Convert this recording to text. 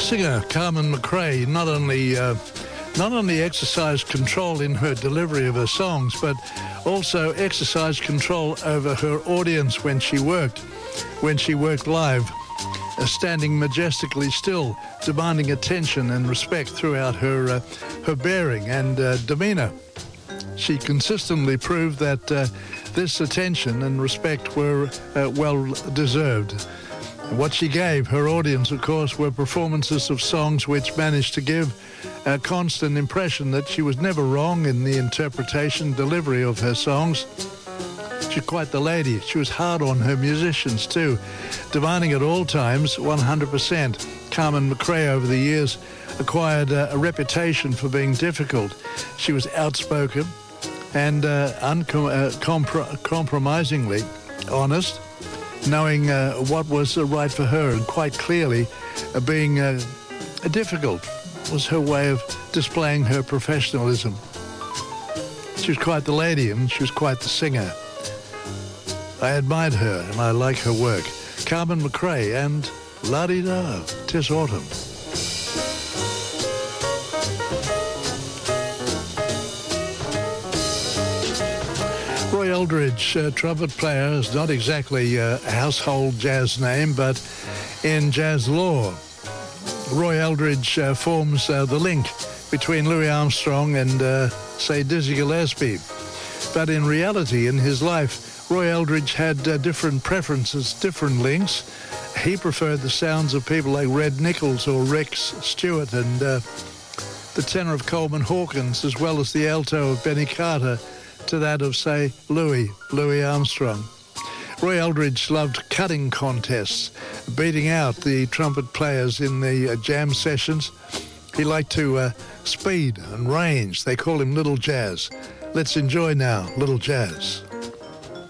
singer Carmen McRae not only exercised control in her delivery of her songs, but also exercised control over her audience when she worked live, standing majestically still, demanding attention and respect throughout her bearing and demeanor. She consistently proved that this attention and respect were well deserved. What she gave her audience, of course, were performances of songs which managed to give a constant impression that she was never wrong in the interpretation, delivery of her songs. She's quite the lady. She was hard on her musicians too, demanding at all times 100%. Carmen McRae over the years acquired a reputation for being difficult. She was outspoken and uncompromisingly honest, knowing what was right for her, and quite clearly being difficult was her way of displaying her professionalism. She was quite the lady, and she was quite the singer. I admired her and I like her work. Carmen McRae and La-Di-Da, 'Tis Autumn. Roy Eldridge, trumpet player, is not exactly a household jazz name, but in jazz lore, Roy Eldridge forms the link between Louis Armstrong and, say, Dizzy Gillespie. But in reality, in his life, Roy Eldridge had different preferences, different links. He preferred the sounds of people like Red Nichols or Rex Stewart, and the tenor of Coleman Hawkins, as well as the alto of Benny Carter, to that of, say, Louis Armstrong. Roy Eldridge loved cutting contests, beating out the trumpet players in the jam sessions. He liked to speed and range. They call him Little Jazz. Let's enjoy now Little Jazz.